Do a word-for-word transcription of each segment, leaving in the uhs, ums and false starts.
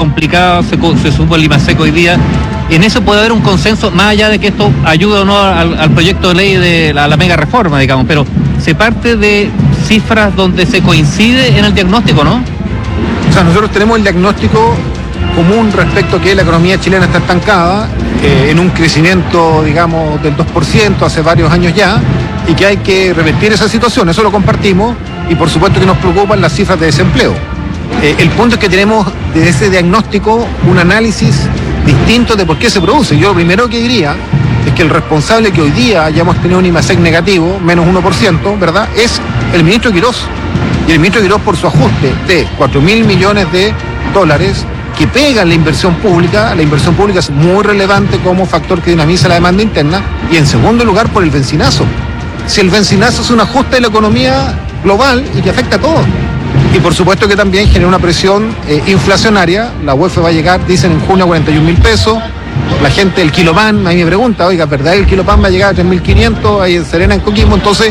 complicado, se, se supo el IMASEC hoy día. En eso puede haber un consenso, más allá de que esto ayude o no al, al proyecto de ley de la, la mega reforma, digamos, pero se parte de cifras donde se coincide en el diagnóstico, ¿no? O sea, nosotros tenemos el diagnóstico común respecto a que la economía chilena está estancada eh, en un crecimiento, digamos, del dos por ciento hace varios años ya, y que hay que revertir esa situación. Eso lo compartimos, y por supuesto que nos preocupan las cifras de desempleo. Eh, el punto es que tenemos de ese diagnóstico un análisis distinto de por qué se produce. Yo lo primero que diría es que el responsable que hoy día hayamos tenido un IMASEC negativo, menos uno por ciento, ¿verdad?, es el ministro Quirós. Y el ministro Quirós, por su ajuste de cuatro mil millones de dólares, que pega en la inversión pública. La inversión pública es muy relevante como factor que dinamiza la demanda interna. Y en segundo lugar, por el bencinazo. Si el bencinazo es un ajuste de la economía global y que afecta a todos. Y por supuesto que también genera una presión eh, inflacionaria. La U E F va a llegar, dicen, en junio a cuarenta y un mil pesos. La gente, el kilo pan, a mí me pregunta, oiga, ¿verdad que el kilo pan va a llegar a tres mil quinientos ahí en Serena, en Coquimbo? Entonces,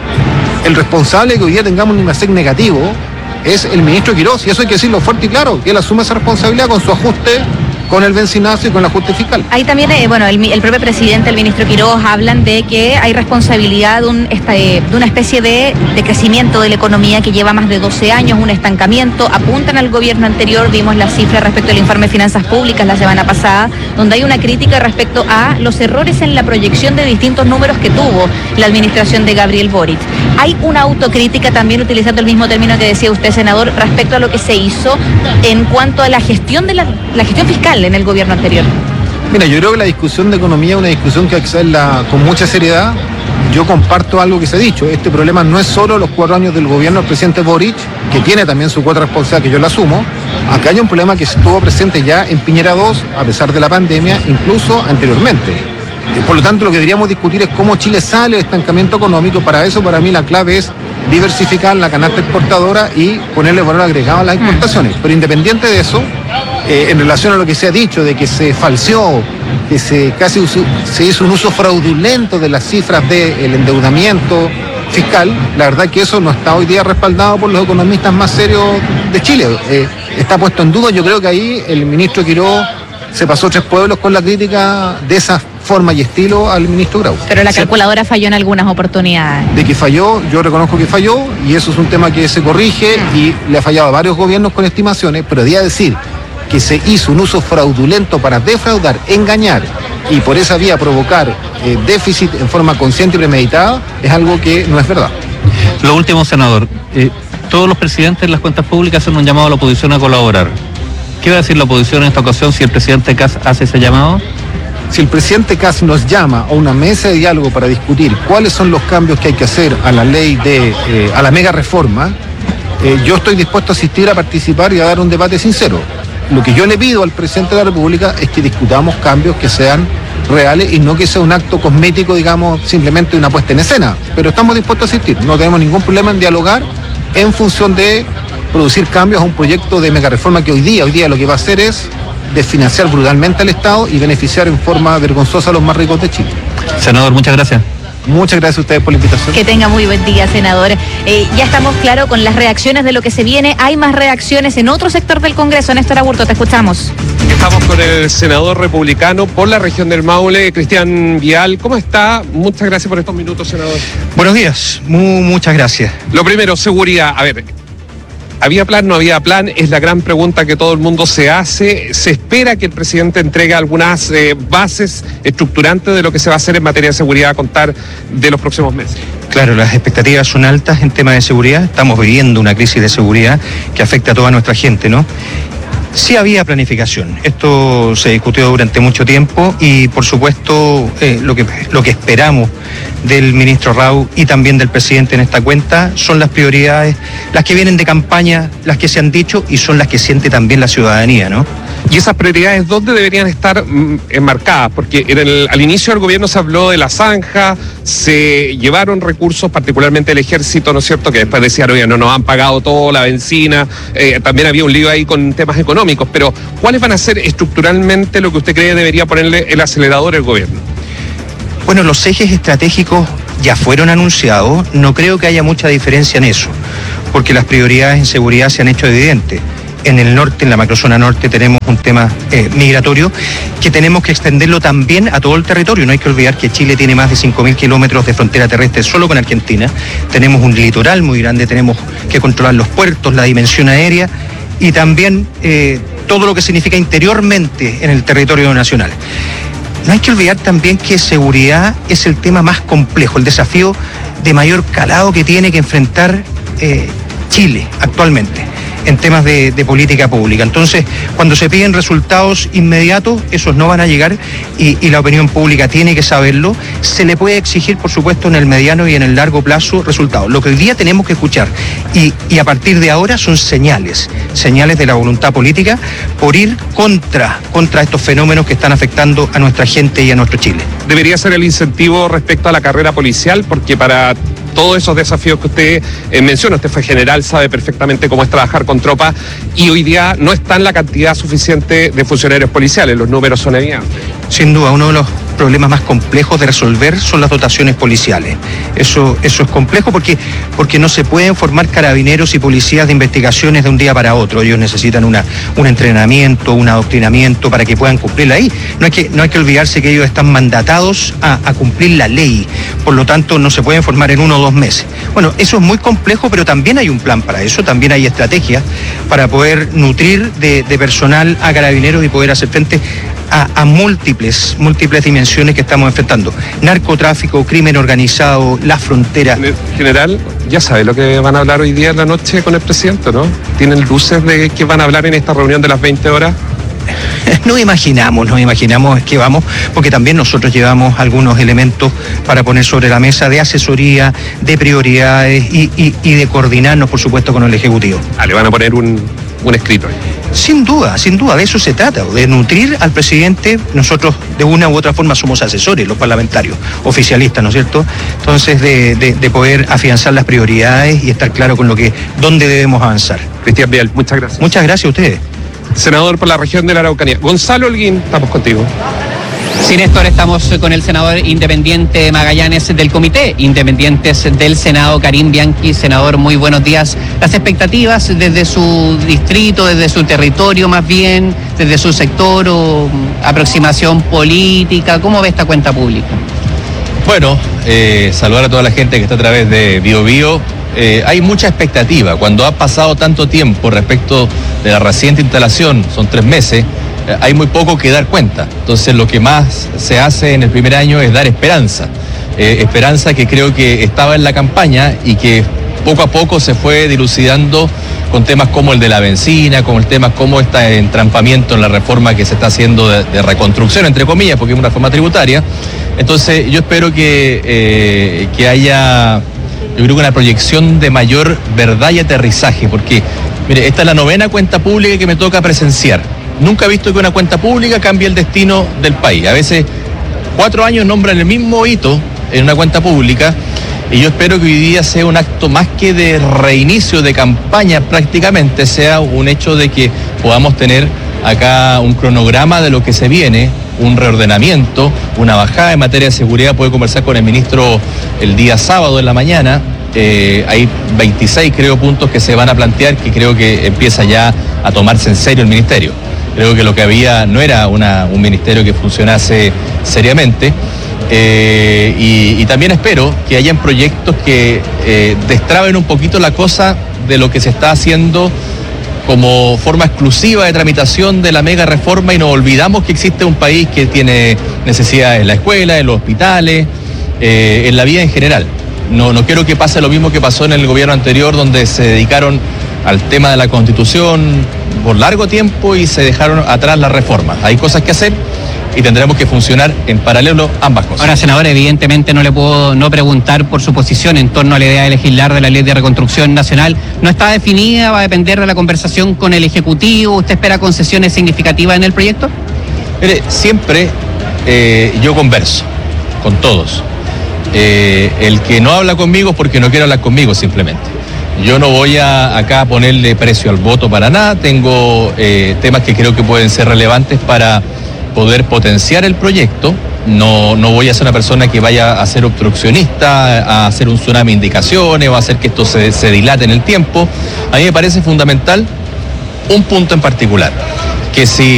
el responsable de que hoy día tengamos un IMASEC negativo es el ministro Quirós, y eso hay que decirlo fuerte y claro, que él asume esa responsabilidad con su ajuste, con el bencinazo y con el ajuste fiscal. Ahí también, eh, bueno, el, el propio presidente, el ministro Quirós, hablan de que hay responsabilidad de, un, esta, de una especie de, de crecimiento de la economía que lleva más de doce años, un estancamiento. Apuntan al gobierno anterior, vimos las cifras respecto al informe de finanzas públicas la semana pasada, donde hay una crítica respecto a los errores en la proyección de distintos números que tuvo la administración de Gabriel Boric. Hay una autocrítica también, utilizando el mismo término que decía usted, senador, respecto a lo que se hizo en cuanto a la gestión de la, la gestión fiscal en el gobierno anterior. Mira, yo creo que la discusión de economía es una discusión que hay que hacerla con mucha seriedad. Yo comparto algo que se ha dicho. Este problema no es solo los cuatro años del gobierno del presidente Boric, que tiene también su cuota responsabilidad, que yo la asumo. Acá hay un problema que estuvo presente ya en Piñera dos, a pesar de la pandemia, incluso anteriormente. Por lo tanto, lo que deberíamos discutir es cómo Chile sale del estancamiento económico. Para eso, para mí, la clave es diversificar la canasta exportadora y ponerle valor agregado a las exportaciones. Pero independiente de eso, eh, en relación a lo que se ha dicho de que se falseó, que se casi uso, se hizo un uso fraudulento de las cifras del endeudamiento fiscal, la verdad que eso no está hoy día respaldado por los economistas más serios de Chile. Eh, está puesto en duda. Yo creo que ahí el ministro Quirós se pasó tres pueblos con la crítica de esa forma y estilo al ministro Grau. Pero la calculadora falló en algunas oportunidades. De que falló, yo reconozco que falló, y eso es un tema que se corrige, y le ha fallado a varios gobiernos con estimaciones, pero debía decir que se hizo un uso fraudulento para defraudar, engañar y por esa vía provocar eh, déficit en forma consciente y premeditada, es algo que no es verdad. Lo último, senador, eh, todos los presidentes de las cuentas públicas hacen un llamado a la oposición a colaborar. ¿Qué va a decir la oposición en esta ocasión si el presidente Kast hace ese llamado? Si el presidente Kast nos llama a una mesa de diálogo para discutir cuáles son los cambios que hay que hacer a la ley de, eh, a la mega reforma, eh, yo estoy dispuesto a asistir, a participar y a dar un debate sincero. Lo que yo le pido al presidente de la República es que discutamos cambios que sean reales y no que sea un acto cosmético, digamos, simplemente una puesta en escena. Pero estamos dispuestos a asistir, no tenemos ningún problema en dialogar en función de producir cambios a un proyecto de mega reforma que hoy día, hoy día lo que va a hacer es desfinanciar brutalmente al Estado y beneficiar en forma vergonzosa a los más ricos de Chile. Senador, muchas gracias. Muchas gracias a ustedes por la invitación. Que tenga muy buen día, senador. Eh, ya estamos claros con las reacciones de lo que se viene. Hay más reacciones en otro sector del Congreso. Néstor Aburto, te escuchamos. Estamos con el senador republicano por la región del Maule, Cristian Vial. ¿Cómo está? Muchas gracias por estos minutos, senador. Buenos días, Muy, muchas gracias. Lo primero, seguridad. A ver, ¿había plan, no había plan? Es la gran pregunta que todo el mundo se hace. Se espera que el presidente entregue algunas eh, bases estructurantes de lo que se va a hacer en materia de seguridad a contar de los próximos meses. Claro, las expectativas son altas en tema de seguridad. Estamos viviendo una crisis de seguridad que afecta a toda nuestra gente, ¿no? Sí había planificación. Esto se discutió durante mucho tiempo y, por supuesto, eh, lo que, lo que esperamos del ministro Rau y también del presidente en esta cuenta son las prioridades, las que vienen de campaña, las que se han dicho y son las que siente también la ciudadanía, ¿no? ¿Y esas prioridades dónde deberían estar mm, enmarcadas? Porque en el, al inicio del gobierno se habló de la zanja, se llevaron recursos, particularmente el ejército, ¿no es cierto? Que después decían, oye, no nos han pagado todo, la benzina, eh, también había un lío ahí con temas económicos, pero ¿cuáles van a ser estructuralmente lo que usted cree debería ponerle el acelerador al gobierno? Bueno, los ejes estratégicos ya fueron anunciados, no creo que haya mucha diferencia en eso, porque las prioridades en seguridad se han hecho evidentes. en el norte, en la macrozona norte, tenemos un tema eh, migratorio que tenemos que extenderlo también a todo el territorio. No hay que olvidar que Chile tiene más de cinco mil kilómetros de frontera terrestre solo con Argentina. Tenemos un litoral muy grande, tenemos que controlar los puertos, la dimensión aérea y también eh, todo lo que significa interiormente en el territorio nacional. No hay que olvidar también que seguridad es el tema más complejo, el desafío de mayor calado que tiene que enfrentar eh, Chile actualmente en temas de, de política pública. Entonces, cuando se piden resultados inmediatos, esos no van a llegar y, y la opinión pública tiene que saberlo. Se le puede exigir, por supuesto, en el mediano y en el largo plazo resultados. Lo que hoy día tenemos que escuchar y, y a partir de ahora son señales, señales de la voluntad política por ir contra, contra estos fenómenos que están afectando a nuestra gente y a nuestro Chile. Debería ser el incentivo respecto a la carrera policial, porque para todos esos desafíos que usted eh, menciona, usted fue general, sabe perfectamente cómo es trabajar con tropas y hoy día no está en la cantidad suficiente de funcionarios policiales, los números son evidentes. Sin duda, uno de los problemas más complejos de resolver son las dotaciones policiales. Eso, eso es complejo porque, porque no se pueden formar carabineros y policías de investigaciones de un día para otro. Ellos necesitan una, un entrenamiento, un adoctrinamiento para que puedan cumplirla ahí. No hay que, no hay que olvidarse que ellos están mandatados a, a cumplir la ley. Por lo tanto, no se pueden formar en uno o dos meses. Bueno, eso es muy complejo, pero también hay un plan para eso, también hay estrategias para poder nutrir de, de personal a carabineros y poder hacer frente a, a múltiples, múltiples dimensiones que estamos enfrentando. Narcotráfico, crimen organizado, la frontera. General, ya sabe lo que van a hablar hoy día en la noche con el presidente, ¿no? ¿Tienen luces de qué van a hablar en esta reunión de las veinte horas? No imaginamos, no imaginamos que vamos, porque también nosotros llevamos algunos elementos para poner sobre la mesa de asesoría, de prioridades y, y, y de coordinarnos, por supuesto, con el Ejecutivo. Ah, le van a poner un, un escrito ahí. Sin duda, sin duda, de eso se trata, de nutrir al presidente. Nosotros de una u otra forma somos asesores, los parlamentarios, oficialistas, ¿no es cierto? Entonces, de, de, de poder afianzar las prioridades y estar claro con lo que, dónde debemos avanzar. Cristian Vial, muchas gracias. Muchas gracias a ustedes. Senador por la región de la Araucanía. Gonzalo Holguín, estamos contigo. Sí, Néstor, estamos con el senador independiente Magallanes del Comité Independientes del Senado, Karim Bianchi. Senador, muy buenos días. Las expectativas desde su distrito, desde su territorio más bien, desde su sector o aproximación política, ¿cómo ve esta cuenta pública? Bueno, eh, saludar a toda la gente que está a través de Bio Bio. Eh, hay mucha expectativa. Cuando ha pasado tanto tiempo respecto de la reciente instalación, son tres meses, eh, hay muy poco que dar cuenta. Entonces lo que más se hace en el primer año es dar esperanza. Eh, esperanza que creo que estaba en la campaña y que poco a poco se fue dilucidando con temas como el de la benzina, con el tema como este entrampamiento en la reforma que se está haciendo de, de reconstrucción, entre comillas, porque es una reforma tributaria. Entonces yo espero que, eh, que haya... Yo creo que una proyección de mayor verdad y aterrizaje, porque, mire, esta es la novena cuenta pública que me toca presenciar. Nunca he visto que una cuenta pública cambie el destino del país. A veces, cuatro años nombran el mismo hito en una cuenta pública, y yo espero que hoy día sea un acto más que de reinicio de campaña prácticamente, sea un hecho de que podamos tener acá un cronograma de lo que se viene, un reordenamiento, una bajada en materia de seguridad. Puedo conversar con el ministro el día sábado en la mañana. Eh, hay veintiséis, creo, puntos que se van a plantear, que creo que empieza ya a tomarse en serio el ministerio. Creo que lo que había no era una, un ministerio que funcionase seriamente. Eh, y, y también espero que hayan proyectos que eh, destraben un poquito la cosa de lo que se está haciendo como forma exclusiva de tramitación de la mega reforma, y nos olvidamos que existe un país que tiene necesidades en la escuela, en los hospitales, eh, en la vida en general. No, no quiero que pase lo mismo que pasó en el gobierno anterior, donde se dedicaron al tema de la Constitución por largo tiempo y se dejaron atrás las reformas. Hay cosas que hacer y tendremos que funcionar en paralelo ambas cosas. Ahora, senador, evidentemente no le puedo no preguntar por su posición en torno a la idea de legislar de la Ley de Reconstrucción Nacional. No está definida, va a depender de la conversación con el Ejecutivo. ¿Usted espera concesiones significativas en el proyecto? Mire, siempre eh, yo converso con todos. Eh, el que no habla conmigo es porque no quiere hablar conmigo, simplemente. Yo no voy a acá a ponerle precio al voto para nada. Tengo eh, temas que creo que pueden ser relevantes para poder potenciar el proyecto. No, no voy a ser una persona que vaya a ser obstruccionista, a hacer un tsunami de indicaciones o a hacer que esto se, se dilate en el tiempo. A mí me parece fundamental un punto en particular, que si